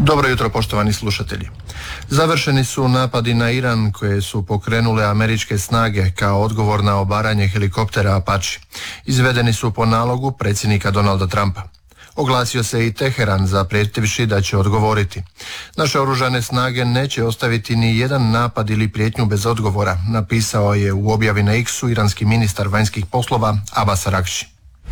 Dobro jutro, poštovani slušatelji. Završeni su napadi na Iran koje su pokrenule američke snage kao odgovor na obaranje helikoptera Apache. Izvedeni su po nalogu predsjednika Donalda Trumpa. Oglasio se i Teheran zaprijetivši da će odgovoriti. Naše oružane snage neće ostaviti ni jedan napad ili prijetnju bez odgovora, napisao je u objavi na X-u iranski ministar vanjskih poslova Abbas Araghchi.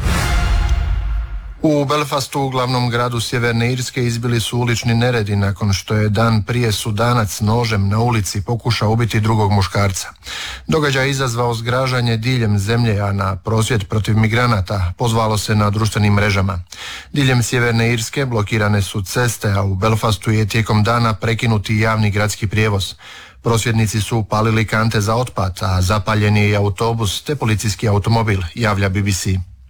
U Belfastu, glavnom gradu Sjeverne Irske, izbili su ulični neredi nakon što je dan prije Sudanac nožem na ulici pokušao ubiti drugog muškarca. Događaj je izazvao zgražanje diljem zemlje, a na prosvjed protiv migranata pozvalo se na društvenim mrežama. Diljem Sjeverne Irske blokirane su ceste, a u Belfastu je tijekom dana prekinuti javni gradski prijevoz. Prosvjednici su palili kante za otpad, a zapaljen je i autobus te policijski automobil, javlja BBC.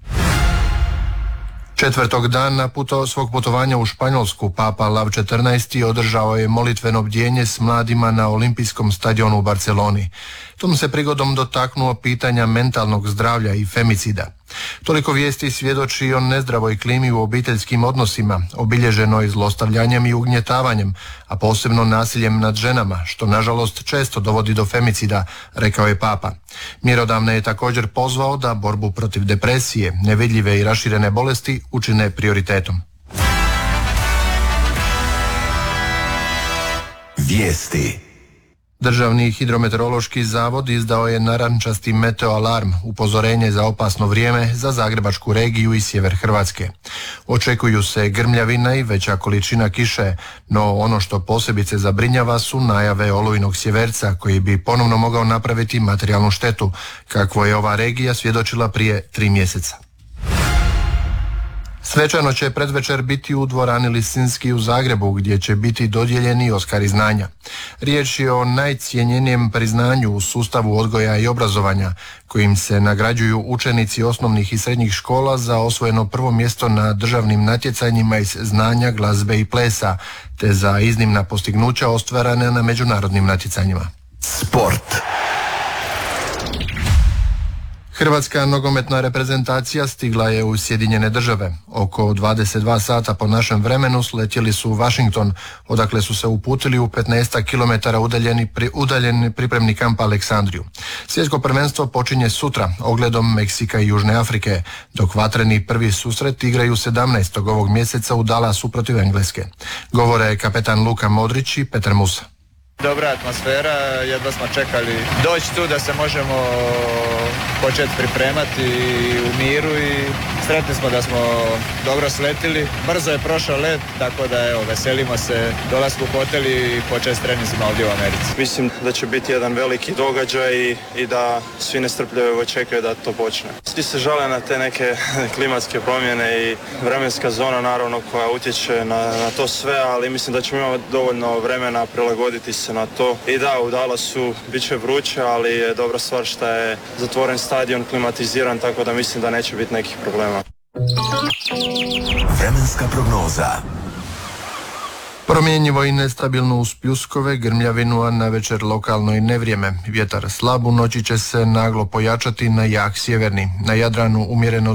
Četvrtog dana svog putovanja u Španjolsku Papa Lav XIV održao je molitveno bdjenje s mladima na olimpijskom stadionu u Barceloni. Tom se prigodom dotaknuo pitanja mentalnog zdravlja i femicida. Toliko vijesti svjedoči o nezdravoj klimi u obiteljskim odnosima, obilježenoj zlostavljanjem i ugnjetavanjem, a posebno nasiljem nad ženama, što nažalost često dovodi do femicida, rekao je Papa. Mjerodavne je također pozvao da borbu protiv depresije, nevidljive i raširene bolesti učine prioritetom. Vijesti. Državni hidrometeorološki zavod izdao je narančasti meteoalarm, upozorenje za opasno vrijeme za Zagrebačku regiju i sjever Hrvatske. Očekuju se grmljavina i veća količina kiše, no ono što posebice zabrinjava su najave olujnog sjeverca koji bi ponovno mogao napraviti materijalnu štetu, kakvo je ova regija svjedočila prije 3 mjeseca. Svečano će predvečer biti u dvorani Lisinski u Zagrebu, gdje će biti dodijeljeni Oskari znanja. Riječ je o najcjenjenijem priznanju u sustavu odgoja i obrazovanja, kojim se nagrađuju učenici osnovnih i srednjih škola za osvojeno prvo mjesto na državnim natjecanjima iz znanja, glazbe i plesa, te za iznimna postignuća ostvarena na međunarodnim natjecanjima. Sport. Hrvatska nogometna reprezentacija stigla je u Sjedinjene Države. Oko 22 sata po našem vremenu sletjeli su u Washington, odakle su se uputili u 15 km udaljeni pripremni kamp Aleksandriju. Svjetsko prvenstvo počinje sutra ogledom Meksika i Južne Afrike, dok vatreni prvi susret igraju 17. ovog mjeseca u Dallasu protiv Engleske. Govore kapetan Luka Modrić i Petar Musa. Dobra atmosfera, jedva smo čekali doći tu da se možemo početi pripremati u miru i sretni smo da smo dobro sletili. Brzo je prošao let, tako da veselimo se dolasku u hotel i početi s treninzima ovdje u Americi. Mislim da će biti jedan veliki događaj i da svi nestrpljivo očekuju da to počne. Svi se žale na te neke klimatske promjene i vremenska zona naravno koja utječe na to sve, ali mislim da ćemo imati dovoljno vremena prilagoditi se na to. I da, u Dallasu bit će vruće, ali je dobra stvar što je zatvoren stadion, klimatiziran, tako da mislim da neće biti nekih problema. Vremenska prognoza. Promjenjivo i nestabilno uz pljuskove, grmljavinu, a navečer lokalno i nevrijeme. Vjetar slab, u noći će se naglo pojačati na jak sjeverni. Na Jadranu umjereno